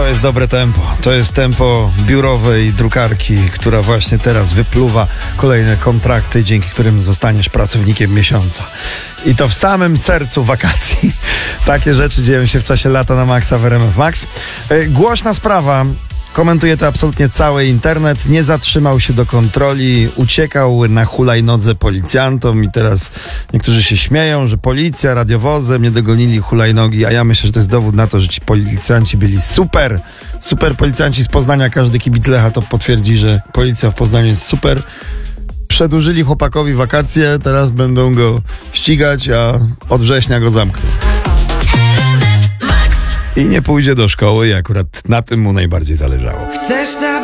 jest dobre tempo. To jest tempo biurowej drukarki, która właśnie teraz wypluwa kolejne kontrakty, dzięki którym zostaniesz pracownikiem miesiąca. I to w samym sercu wakacji. Takie rzeczy dzieją się w czasie lata na maksa w RMF Max. Głośna sprawa. Komentuje to absolutnie cały internet. Nie zatrzymał się do kontroli, uciekał na hulajnodze policjantom i teraz niektórzy się śmieją, że policja radiowozem nie dogonili hulajnogi, a ja myślę, że to jest dowód na to, że ci policjanci byli super policjanci z Poznania. Każdy kibic Lecha to potwierdzi, że policja w Poznaniu jest super. Przedłużyli chłopakowi wakacje, teraz będą go ścigać, a od września go zamkną. I nie pójdzie do szkoły i akurat na tym mu najbardziej zależało. Chcesz